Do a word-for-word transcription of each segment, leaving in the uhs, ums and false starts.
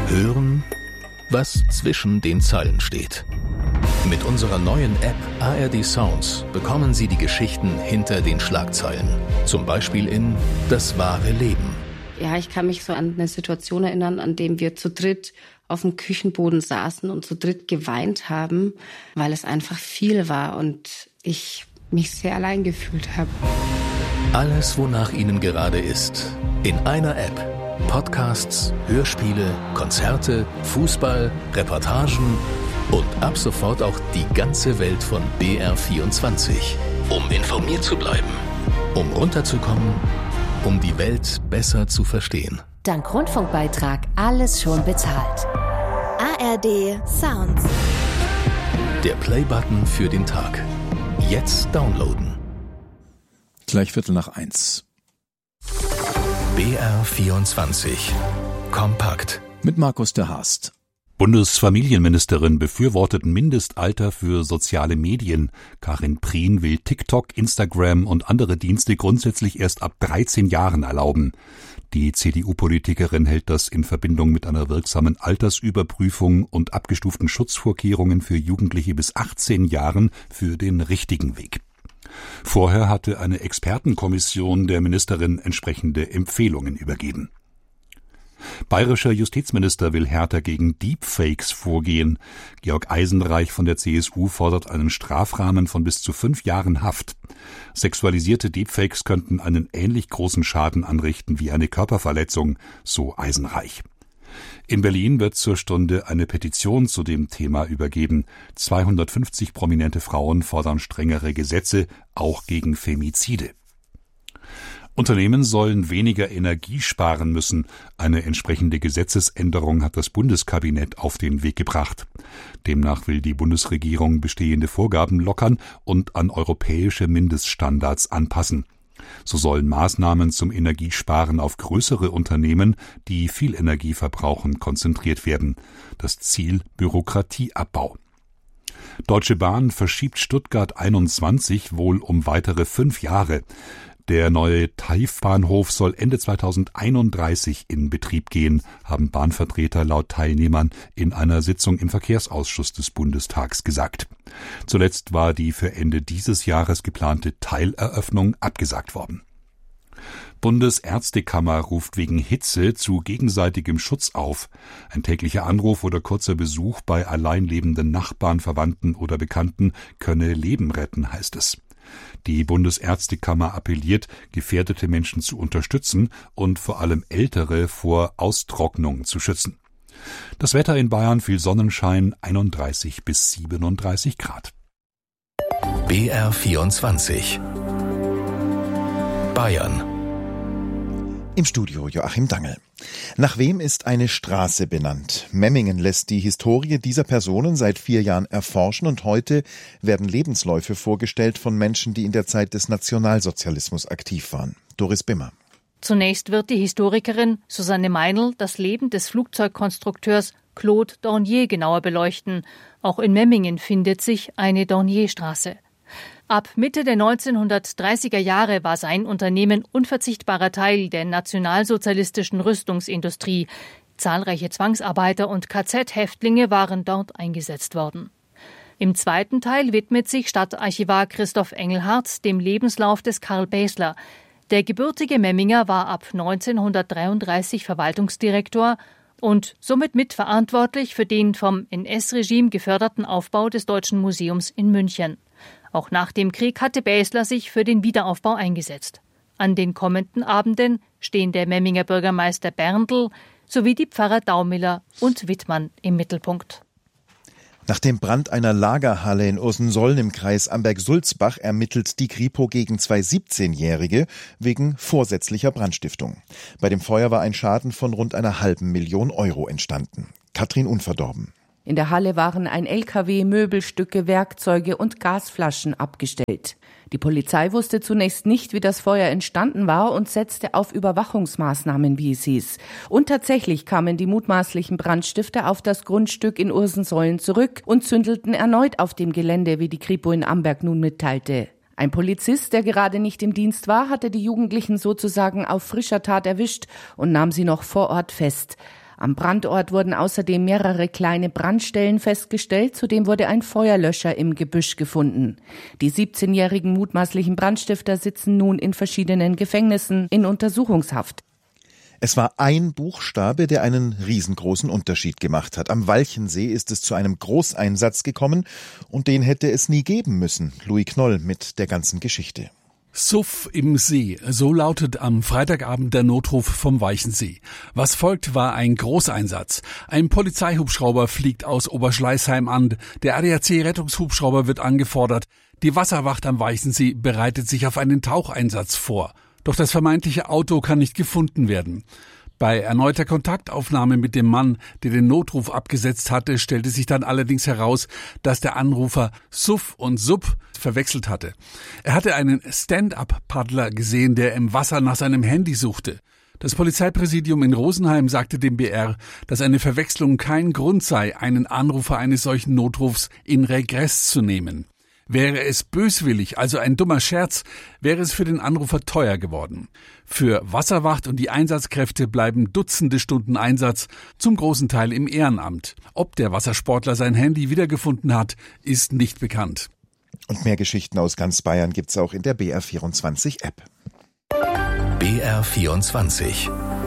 Hören, was zwischen den Zeilen steht. Mit unserer neuen App A R D Sounds bekommen Sie die Geschichten hinter den Schlagzeilen. Zum Beispiel in Das wahre Leben. Ja, ich kann mich so an eine Situation erinnern, an dem wir zu dritt auf dem Küchenboden saßen und zu dritt geweint haben, weil es einfach viel war und ich mich sehr allein gefühlt habe. Alles, wonach Ihnen gerade ist, in einer App. Podcasts, Hörspiele, Konzerte, Fußball, Reportagen und ab sofort auch die ganze Welt von B R vierundzwanzig. Um informiert zu bleiben, um runterzukommen, um die Welt besser zu verstehen. Dank Rundfunkbeitrag alles schon bezahlt. A R D Sounds. Der Play-Button für den Tag. Jetzt downloaden. Gleich Viertel nach eins. B R vierundzwanzig. Kompakt. Mit Markus de Haast. Bundesfamilienministerin befürwortet Mindestalter für soziale Medien. Karin Prien will TikTok, Instagram und andere Dienste grundsätzlich erst ab dreizehn Jahren erlauben. Die C D U-Politikerin hält das in Verbindung mit einer wirksamen Altersüberprüfung und abgestuften Schutzvorkehrungen für Jugendliche bis achtzehn Jahren für den richtigen Weg. Vorher hatte eine Expertenkommission der Ministerin entsprechende Empfehlungen übergeben. Bayerischer Justizminister will härter gegen Deepfakes vorgehen. Georg Eisenreich von der C S U fordert einen Strafrahmen von bis zu fünf Jahren Haft. Sexualisierte Deepfakes könnten einen ähnlich großen Schaden anrichten wie eine Körperverletzung, so Eisenreich. In Berlin wird zur Stunde eine Petition zu dem Thema übergeben. zweihundertfünfzig prominente Frauen fordern strengere Gesetze, auch gegen Femizide. Unternehmen sollen weniger Energie sparen müssen. Eine entsprechende Gesetzesänderung hat das Bundeskabinett auf den Weg gebracht. Demnach will die Bundesregierung bestehende Vorgaben lockern und an europäische Mindeststandards anpassen. So sollen Maßnahmen zum Energiesparen auf größere Unternehmen, die viel Energie verbrauchen, konzentriert werden. Das Ziel: Bürokratieabbau. Deutsche Bahn verschiebt Stuttgart einundzwanzig wohl um weitere fünf Jahre. Der neue Tarifbahnhof soll Ende zweitausendeinunddreißig in Betrieb gehen, haben Bahnvertreter laut Teilnehmern in einer Sitzung im Verkehrsausschuss des Bundestags gesagt. Zuletzt war die für Ende dieses Jahres geplante Teileröffnung abgesagt worden. Bundesärztekammer ruft wegen Hitze zu gegenseitigem Schutz auf. Ein täglicher Anruf oder kurzer Besuch bei allein lebenden Nachbarn, Verwandten oder Bekannten könne Leben retten, heißt es. Die Bundesärztekammer appelliert, gefährdete Menschen zu unterstützen und vor allem Ältere vor Austrocknung zu schützen. Das Wetter in Bayern: viel Sonnenschein, einunddreißig bis siebenunddreißig Grad. B R vierundzwanzig. Bayern. Im Studio Joachim Dangel. Nach wem ist eine Straße benannt? Memmingen lässt die Historie dieser Personen seit vier Jahren erforschen und heute werden Lebensläufe vorgestellt von Menschen, die in der Zeit des Nationalsozialismus aktiv waren. Doris Bimmer. Zunächst wird die Historikerin Susanne Meinl das Leben des Flugzeugkonstrukteurs Claude Dornier genauer beleuchten. Auch in Memmingen findet sich eine Dornier-Straße. Ab Mitte der neunzehnhundertdreißiger Jahre war sein Unternehmen unverzichtbarer Teil der nationalsozialistischen Rüstungsindustrie. Zahlreiche Zwangsarbeiter und K Z-Häftlinge waren dort eingesetzt worden. Im zweiten Teil widmet sich Stadtarchivar Christoph Engelhardt dem Lebenslauf des Karl Baesler. Der gebürtige Memminger war ab neunzehnhundertdreiunddreißig Verwaltungsdirektor und somit mitverantwortlich für den vom N S-Regime geförderten Aufbau des Deutschen Museums in München. Auch nach dem Krieg hatte Baesler sich für den Wiederaufbau eingesetzt. An den kommenden Abenden stehen der Memminger Bürgermeister Berndl sowie die Pfarrer Daumiller und Wittmann im Mittelpunkt. Nach dem Brand einer Lagerhalle in Ursensoln im Kreis Amberg-Sulzbach ermittelt die Kripo gegen zwei siebzehnjährige wegen vorsätzlicher Brandstiftung. Bei dem Feuer war ein Schaden von rund einer halben Million Euro entstanden. Katrin Unverdorben. In der Halle waren ein L K W, Möbelstücke, Werkzeuge und Gasflaschen abgestellt. Die Polizei wusste zunächst nicht, wie das Feuer entstanden war und setzte auf Überwachungsmaßnahmen, wie es hieß. Und tatsächlich kamen die mutmaßlichen Brandstifter auf das Grundstück in Ursensollen zurück und zündelten erneut auf dem Gelände, wie die Kripo in Amberg nun mitteilte. Ein Polizist, der gerade nicht im Dienst war, hatte die Jugendlichen sozusagen auf frischer Tat erwischt und nahm sie noch vor Ort fest. Am Brandort wurden außerdem mehrere kleine Brandstellen festgestellt. Zudem wurde ein Feuerlöscher im Gebüsch gefunden. Die siebzehnjährigen mutmaßlichen Brandstifter sitzen nun in verschiedenen Gefängnissen in Untersuchungshaft. Es war ein Buchstabe, der einen riesengroßen Unterschied gemacht hat. Am Walchensee ist es zu einem Großeinsatz gekommen und den hätte es nie geben müssen. Louis Knoll mit der ganzen Geschichte. Suff im See, so lautet am Freitagabend der Notruf vom Walchensee. Was folgt, war ein Großeinsatz. Ein Polizeihubschrauber fliegt aus Oberschleißheim an. Der A D A C-Rettungshubschrauber wird angefordert. Die Wasserwacht am Walchensee bereitet sich auf einen Taucheinsatz vor. Doch das vermeintliche Auto kann nicht gefunden werden. Bei erneuter Kontaktaufnahme mit dem Mann, der den Notruf abgesetzt hatte, stellte sich dann allerdings heraus, dass der Anrufer Suff und Sub verwechselt hatte. Er hatte einen Stand-up-Paddler gesehen, der im Wasser nach seinem Handy suchte. Das Polizeipräsidium in Rosenheim sagte dem B R, dass eine Verwechslung kein Grund sei, einen Anrufer eines solchen Notrufs in Regress zu nehmen. Wäre es böswillig, also ein dummer Scherz, wäre es für den Anrufer teuer geworden. Für Wasserwacht und die Einsatzkräfte bleiben Dutzende Stunden Einsatz, zum großen Teil im Ehrenamt. Ob der Wassersportler sein Handy wiedergefunden hat, ist nicht bekannt. Und mehr Geschichten aus ganz Bayern gibt's auch in der B R vierundzwanzig App. B R vierundzwanzig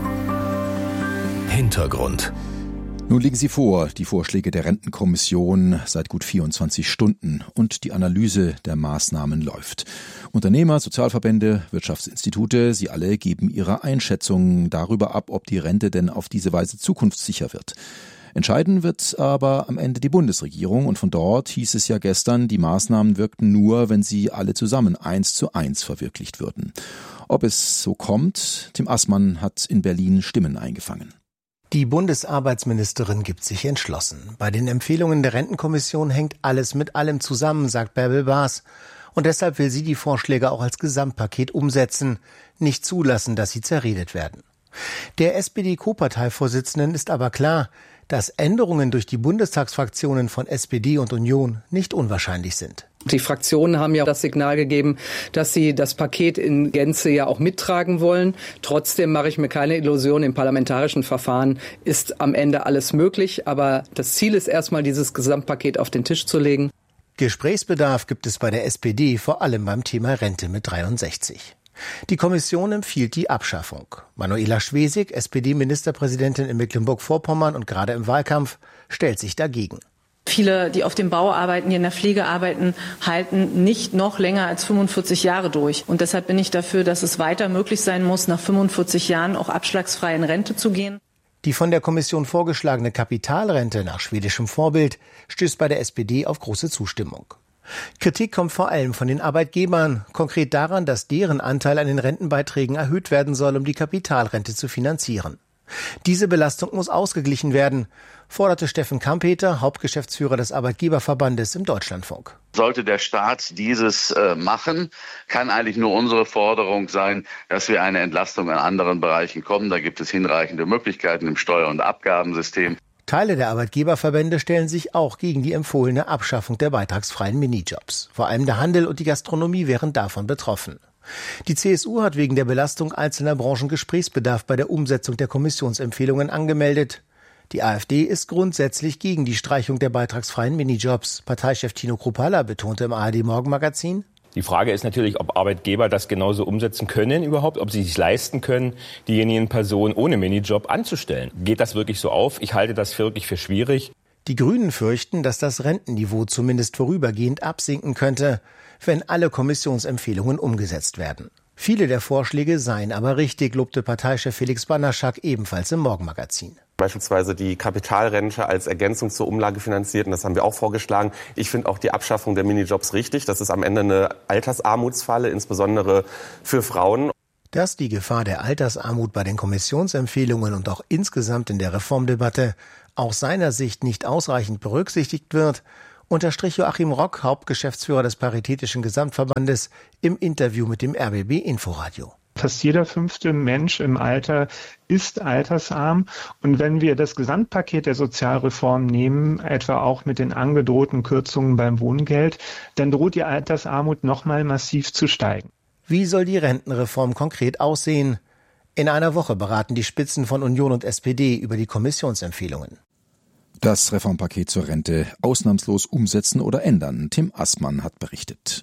Hintergrund. Nun liegen sie vor, die Vorschläge der Rentenkommission seit gut vierundzwanzig Stunden und die Analyse der Maßnahmen läuft. Unternehmer, Sozialverbände, Wirtschaftsinstitute, sie alle geben ihre Einschätzungen darüber ab, ob die Rente denn auf diese Weise zukunftssicher wird. Entscheiden wird aber am Ende die Bundesregierung und von dort hieß es ja gestern, die Maßnahmen wirkten nur, wenn sie alle zusammen eins zu eins verwirklicht würden. Ob es so kommt, Tim Assmann hat in Berlin Stimmen eingefangen. Die Bundesarbeitsministerin gibt sich entschlossen. Bei den Empfehlungen der Rentenkommission hängt alles mit allem zusammen, sagt Bärbel Baas. Und deshalb will sie die Vorschläge auch als Gesamtpaket umsetzen, nicht zulassen, dass sie zerredet werden. Der S P D-Co-Parteivorsitzenden ist aber klar, dass Änderungen durch die Bundestagsfraktionen von S P D und Union nicht unwahrscheinlich sind. Die Fraktionen haben ja das Signal gegeben, dass sie das Paket in Gänze ja auch mittragen wollen. Trotzdem mache ich mir keine Illusion, im parlamentarischen Verfahren ist am Ende alles möglich. Aber das Ziel ist erstmal, dieses Gesamtpaket auf den Tisch zu legen. Gesprächsbedarf gibt es bei der S P D, vor allem beim Thema Rente mit dreiundsechzig. Die Kommission empfiehlt die Abschaffung. Manuela Schwesig, S P D-Ministerpräsidentin in Mecklenburg-Vorpommern und gerade im Wahlkampf, stellt sich dagegen. Viele, die auf dem Bau arbeiten, die in der Pflege arbeiten, halten nicht noch länger als fünfundvierzig Jahre durch. Und deshalb bin ich dafür, dass es weiter möglich sein muss, nach fünfundvierzig Jahren auch abschlagsfrei in Rente zu gehen. Die von der Kommission vorgeschlagene Kapitalrente nach schwedischem Vorbild stößt bei der S P D auf große Zustimmung. Kritik kommt vor allem von den Arbeitgebern, konkret daran, dass deren Anteil an den Rentenbeiträgen erhöht werden soll, um die Kapitalrente zu finanzieren. Diese Belastung muss ausgeglichen werden, forderte Steffen Kampeter, Hauptgeschäftsführer des Arbeitgeberverbandes im Deutschlandfunk. Sollte der Staat dieses äh, machen, kann eigentlich nur unsere Forderung sein, dass wir eine Entlastung an anderen Bereichen kommen. Da gibt es hinreichende Möglichkeiten im Steuer- und Abgabensystem. Teile der Arbeitgeberverbände stellen sich auch gegen die empfohlene Abschaffung der beitragsfreien Minijobs. Vor allem der Handel und die Gastronomie wären davon betroffen. Die C S U hat wegen der Belastung einzelner Branchen Gesprächsbedarf bei der Umsetzung der Kommissionsempfehlungen angemeldet. Die AfD ist grundsätzlich gegen die Streichung der beitragsfreien Minijobs. Parteichef Tino Kruppalla betonte im A R D-Morgenmagazin: Die Frage ist natürlich, ob Arbeitgeber das genauso umsetzen können überhaupt, ob sie sich leisten können, diejenigen Personen ohne Minijob anzustellen. Geht das wirklich so auf? Ich halte das wirklich für schwierig. Die Grünen fürchten, dass das Rentenniveau zumindest vorübergehend absinken könnte, wenn alle Kommissionsempfehlungen umgesetzt werden. Viele der Vorschläge seien aber richtig, lobte Parteichef Felix Banaschak ebenfalls im Morgenmagazin. Beispielsweise die Kapitalrente als Ergänzung zur Umlage finanziert, und das haben wir auch vorgeschlagen. Ich finde auch die Abschaffung der Minijobs richtig. Das ist am Ende eine Altersarmutsfalle, insbesondere für Frauen. Dass die Gefahr der Altersarmut bei den Kommissionsempfehlungen und auch insgesamt in der Reformdebatte aus seiner Sicht nicht ausreichend berücksichtigt wird, unterstrich Joachim Rock, Hauptgeschäftsführer des Paritätischen Gesamtverbandes, im Interview mit dem R B B Inforadio. Fast jeder fünfte Mensch im Alter ist altersarm. Und wenn wir das Gesamtpaket der Sozialreform nehmen, etwa auch mit den angedrohten Kürzungen beim Wohngeld, dann droht die Altersarmut nochmal massiv zu steigen. Wie soll die Rentenreform konkret aussehen? In einer Woche beraten die Spitzen von Union und S P D über die Kommissionsempfehlungen. Das Reformpaket zur Rente ausnahmslos umsetzen oder ändern. Tim Assmann hat berichtet.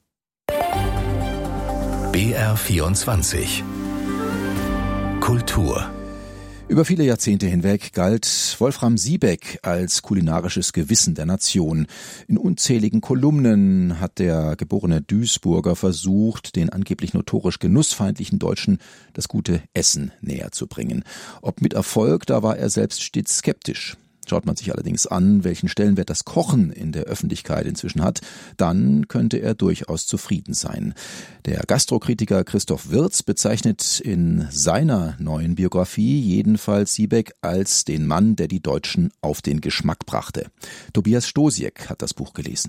B R vierundzwanzig Kultur. Über viele Jahrzehnte hinweg galt Wolfram Siebeck als kulinarisches Gewissen der Nation. In unzähligen Kolumnen hat der geborene Duisburger versucht, den angeblich notorisch genussfeindlichen Deutschen das gute Essen näher zu bringen. Ob mit Erfolg, da war er selbst stets skeptisch. Schaut man sich allerdings an, welchen Stellenwert das Kochen in der Öffentlichkeit inzwischen hat, dann könnte er durchaus zufrieden sein. Der Gastrokritiker Christoph Wirz bezeichnet in seiner neuen Biografie jedenfalls Siebeck als den Mann, der die Deutschen auf den Geschmack brachte. Tobias Stosiek hat das Buch gelesen.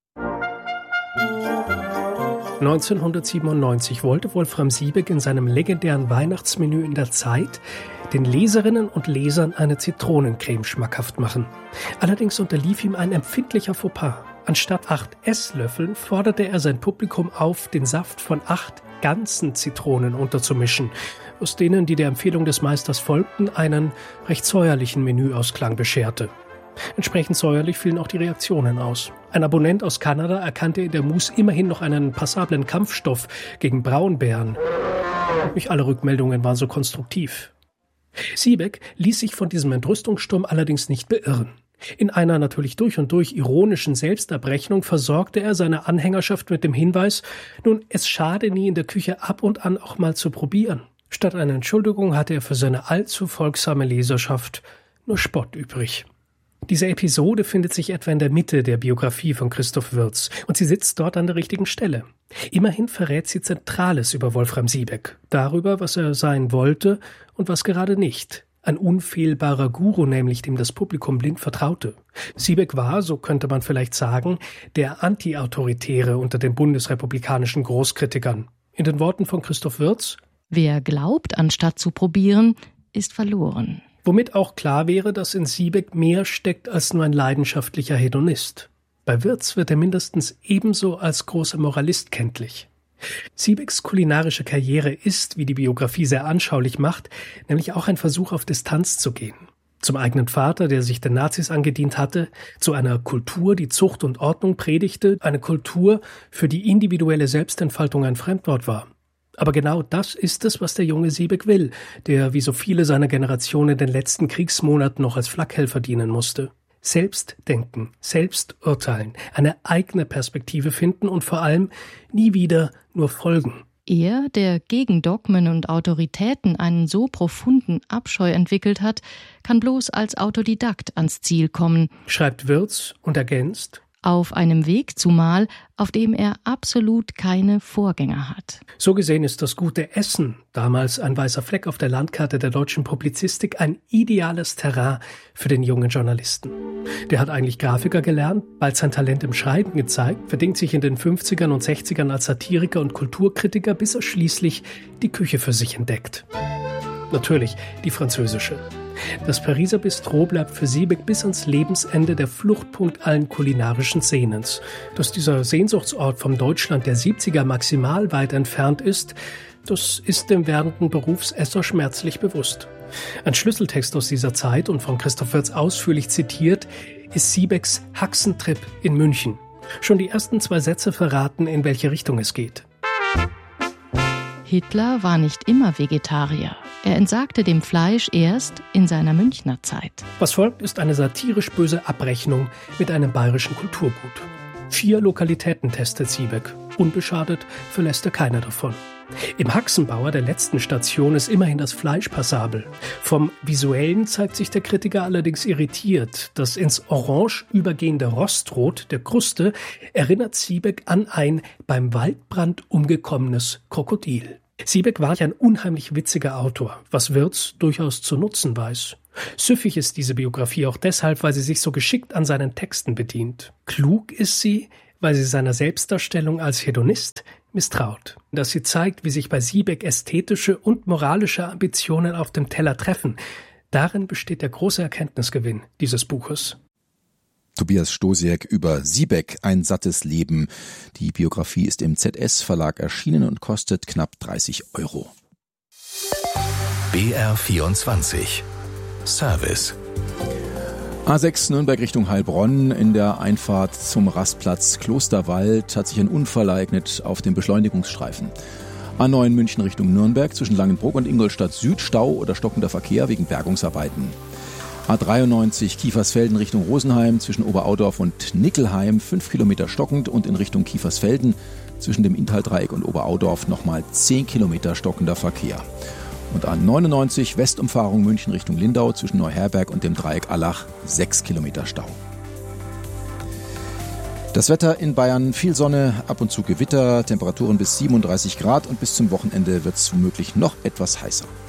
neunzehnhundertsiebenundneunzig wollte Wolfram Siebeck in seinem legendären Weihnachtsmenü in der Zeit den Leserinnen und Lesern eine Zitronencreme schmackhaft machen. Allerdings unterlief ihm ein empfindlicher Fauxpas. Anstatt acht Esslöffeln forderte er sein Publikum auf, den Saft von acht ganzen Zitronen unterzumischen, aus denen, die der Empfehlung des Meisters folgten, einen recht säuerlichen Menüausklang bescherte. Entsprechend säuerlich fielen auch die Reaktionen aus. Ein Abonnent aus Kanada erkannte in der Mousse immerhin noch einen passablen Kampfstoff gegen Braunbären. Nicht alle Rückmeldungen waren so konstruktiv. Siebeck ließ sich von diesem Entrüstungssturm allerdings nicht beirren. In einer natürlich durch und durch ironischen Selbstabrechnung versorgte er seine Anhängerschaft mit dem Hinweis, nun, es schade nie in der Küche ab und an auch mal zu probieren. Statt einer Entschuldigung hatte er für seine allzu folgsame Leserschaft nur Spott übrig. Diese Episode findet sich etwa in der Mitte der Biografie von Christoph Wirz und sie sitzt dort an der richtigen Stelle. Immerhin verrät sie Zentrales über Wolfram Siebeck, darüber, was er sein wollte und was gerade nicht. Ein unfehlbarer Guru nämlich, dem das Publikum blind vertraute. Siebeck war, so könnte man vielleicht sagen, der Anti-Autoritäre unter den bundesrepublikanischen Großkritikern. In den Worten von Christoph Wirz: Wer glaubt, anstatt zu probieren, ist verloren. Womit auch klar wäre, dass in Siebeck mehr steckt als nur ein leidenschaftlicher Hedonist. Bei Wirz wird er mindestens ebenso als großer Moralist kenntlich. Siebecks kulinarische Karriere ist, wie die Biografie sehr anschaulich macht, nämlich auch ein Versuch auf Distanz zu gehen. Zum eigenen Vater, der sich den Nazis angedient hatte, zu einer Kultur, die Zucht und Ordnung predigte, eine Kultur, für die individuelle Selbstentfaltung ein Fremdwort war. Aber genau das ist es, was der junge Siebeck will, der wie so viele seiner Generation in den letzten Kriegsmonaten noch als Flakhelfer dienen musste. Selbst denken, selbst urteilen, eine eigene Perspektive finden und vor allem nie wieder nur folgen. Er, der gegen Dogmen und Autoritäten einen so profunden Abscheu entwickelt hat, kann bloß als Autodidakt ans Ziel kommen, schreibt Wirz und ergänzt: Auf einem Weg zumal, auf dem er absolut keine Vorgänger hat. So gesehen ist das gute Essen, damals ein weißer Fleck auf der Landkarte der deutschen Publizistik, ein ideales Terrain für den jungen Journalisten. Der hat eigentlich Grafiker gelernt, bald sein Talent im Schreiben gezeigt, verdingt sich in den fünfzigern und sechzigern als Satiriker und Kulturkritiker, bis er schließlich die Küche für sich entdeckt. Natürlich die französische. Das Pariser Bistro bleibt für Siebeck bis ans Lebensende der Fluchtpunkt allen kulinarischen Sehnens. Dass dieser Sehnsuchtsort vom Deutschland der siebziger maximal weit entfernt ist, das ist dem werdenden Berufsesser schmerzlich bewusst. Ein Schlüsseltext aus dieser Zeit und von Christoph Wirz ausführlich zitiert, ist Siebecks Haxentrip in München. Schon die ersten zwei Sätze verraten, in welche Richtung es geht. Hitler war nicht immer Vegetarier. Er entsagte dem Fleisch erst in seiner Münchner Zeit. Was folgt, ist eine satirisch böse Abrechnung mit einem bayerischen Kulturgut. Vier Lokalitäten testet Siebeck. Unbeschadet verlässt er keine davon. Im Haxenbauer, der letzten Station, ist immerhin das Fleisch passabel. Vom Visuellen zeigt sich der Kritiker allerdings irritiert. Das ins Orange übergehende Rostrot der Kruste erinnert Siebeck an ein beim Waldbrand umgekommenes Krokodil. Siebeck war ja ein unheimlich witziger Autor, was Wirz durchaus zu nutzen weiß. Süffig ist diese Biografie auch deshalb, weil sie sich so geschickt an seinen Texten bedient. Klug ist sie, weil sie seiner Selbstdarstellung als Hedonist misstraut. Dass sie zeigt, wie sich bei Siebeck ästhetische und moralische Ambitionen auf dem Teller treffen. Darin besteht der große Erkenntnisgewinn dieses Buches. Tobias Stosiek über Siebeck, ein sattes Leben. Die Biografie ist im Z S Verlag erschienen und kostet knapp dreißig Euro. B R vierundzwanzig. Service. A sechs Nürnberg Richtung Heilbronn. In der Einfahrt zum Rastplatz Klosterwald hat sich ein Unfall ereignet auf dem Beschleunigungsstreifen. A neun München Richtung Nürnberg zwischen Langenbruck und Ingolstadt Süd Stau oder stockender Verkehr wegen Bergungsarbeiten. A dreiundneunzig Kiefersfelden Richtung Rosenheim zwischen Oberaudorf und Nickelheim fünf Kilometer stockend und in Richtung Kiefersfelden zwischen dem Inntal-Dreieck und Oberaudorf nochmal zehn Kilometer stockender Verkehr. Und A neunundneunzig Westumfahrung München Richtung Lindau zwischen Neuherberg und dem Dreieck Allach sechs Kilometer Stau. Das Wetter in Bayern: viel Sonne, ab und zu Gewitter, Temperaturen bis siebenunddreißig Grad und bis zum Wochenende wird es womöglich noch etwas heißer.